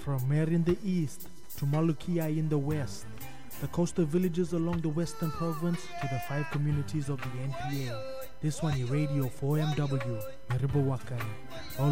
From Mer in the east to Malukia in the west, the coastal villages along the western province to the 5 communities of the NPA. This one is Radio 4MW, Meribo Wakari.